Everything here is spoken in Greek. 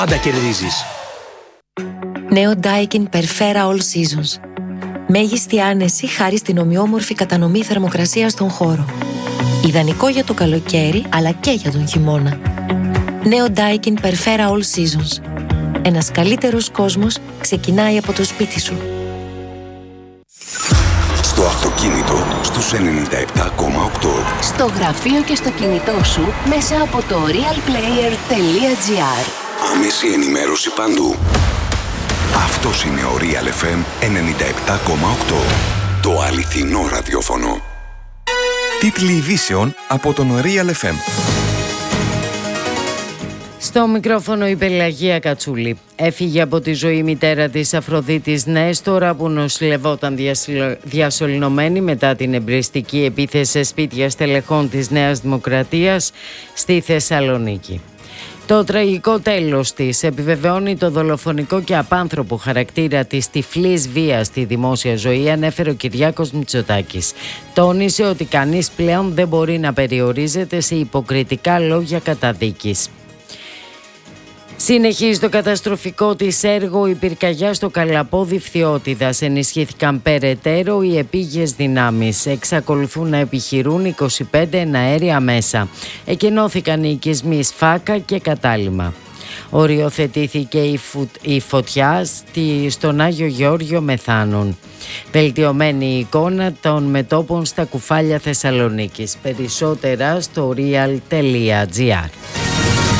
πάντα κερδίζεις. Νέο Daikin Perfera All Seasons. Μέγιστη άνεση χάρη στην ομοιόμορφη κατανομή θερμοκρασίας στον χώρο. Ιδανικό για το καλοκαίρι, αλλά και για τον χειμώνα. Νέο Daikin Perfera All Seasons. Ένας καλύτερος κόσμος ξεκινάει από το σπίτι σου. Στο αυτοκίνητο, στους 97,8. Στο γραφείο και στο κινητό σου, μέσα από το realplayer.gr. Άμεση ενημέρωση παντού. Αυτός είναι ο Real FM 97,8. Το αληθινό ραδιόφωνο. Τίτλοι ειδήσεων από τον Real FM. Στο μικρόφωνο η Πελαγία Κατσούλη. Έφυγε από τη ζωή η μητέρα της Αφροδίτης Νέστορα, που νοσηλευόταν διασωληνωμένη μετά την εμπριστική επίθεση σε σπίτια στελεχών της Νέας Δημοκρατίας στη Θεσσαλονίκη. Το τραγικό τέλος της επιβεβαιώνει το δολοφονικό και απάνθρωπο χαρακτήρα της τυφλής βίας στη δημόσια ζωή, ανέφερε ο Κυριάκος Μητσοτάκης. Τόνισε ότι κανείς πλέον δεν μπορεί να περιορίζεται σε υποκριτικά λόγια καταδίκης. Συνεχίζει το καταστροφικό της έργο. Η πυρκαγιά στο Καλαπόδι Φθιώτιδας. Ενισχύθηκαν περαιτέρω οι επίγειες δυνάμεις. Εξακολουθούν να επιχειρούν 25 εναέρια μέσα. Εκενώθηκαν οι οικισμοί Σφάκα και Κατάλημα. Οριοθετήθηκε η φωτιά στον Άγιο Γεώργιο Μεθάνων. Βελτιωμένη η εικόνα των μετώπων στα κουφάλια Θεσσαλονίκης. Περισσότερα στο real.gr.